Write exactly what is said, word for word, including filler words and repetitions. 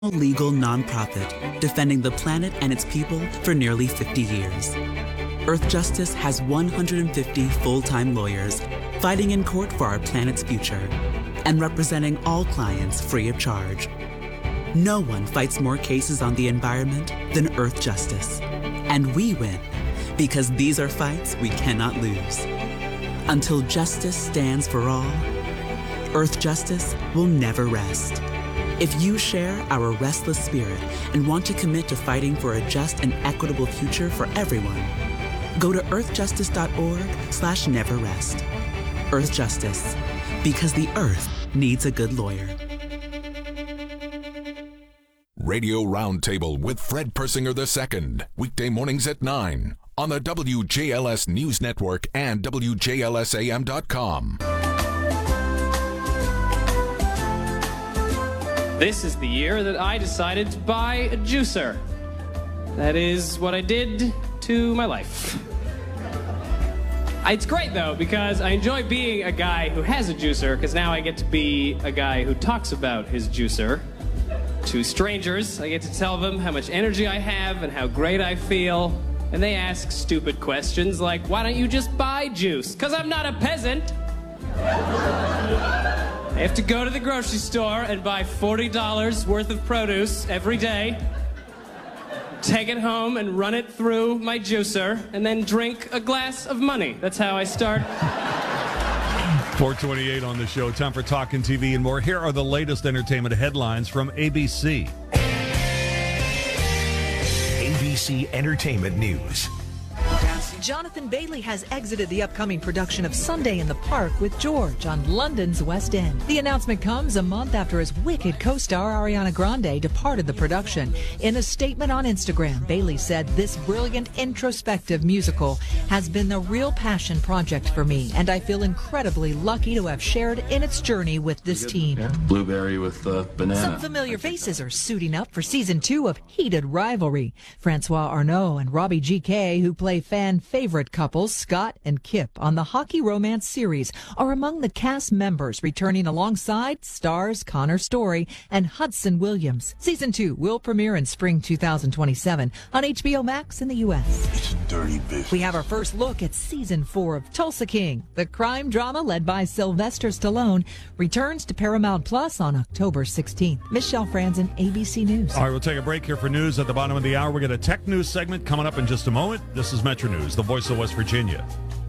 legal nonprofit defending the planet and its people for nearly fifty years. Earth Justice has one hundred fifty full-time lawyers fighting in court for our planet's future and representing all clients free of charge. No one fights more cases on the environment than Earth Justice. And we win because these are fights we cannot lose. Until justice stands for all, Earth Justice will never rest. If you share our restless spirit and want to commit to fighting for a just and equitable future for everyone, go to earthjustice.org slash never rest. Earth Justice, because the Earth needs a good lawyer. Radio Roundtable with Fred Persinger the Second, weekday mornings at nine on the W J L S News Network and W J L S A M dot com. This is the year that I decided to buy a juicer. That is what I did to my life. It's great, though, because I enjoy being a guy who has a juicer, because now I get to be a guy who talks about his juicer to strangers. I get to tell them how much energy I have and how great I feel. And they ask stupid questions like, why don't you just buy juice? Because I'm not a peasant. I have to go to the grocery store and buy forty dollars worth of produce every day, take it home and run it through my juicer, and then drink a glass of money. That's how I start. four twenty-eight on the show. Time for Talkin' T V and more. Here are the latest entertainment headlines from A B C. A B C Entertainment News. Jonathan Bailey has exited the upcoming production of Sunday in the Park with George on London's West End. The announcement comes a month after his Wicked co-star Ariana Grande departed the production. In a statement on Instagram, Bailey said, "This brilliant introspective musical has been the real passion project for me, and I feel incredibly lucky to have shared in its journey with this team." Yeah, blueberry with uh, banana. Some familiar faces are suiting up for season two of Heated Rivalry. Francois Arnault and Robbie G K, who play fan favorite couples Scott and Kip on the hockey romance series, are among the cast members returning alongside stars Connor Story and Hudson Williams. Season two will premiere in spring two thousand twenty-seven on H B O Max in the U S. It's a dirty business. We have our first look at season four of Tulsa King. The crime drama led by Sylvester Stallone returns to Paramount Plus on October sixteenth. Michelle Franzen, A B C News. All right, we'll take a break here for news at the bottom of the hour. We got a tech news segment coming up in just a moment. This is Metro News, the voice of West Virginia.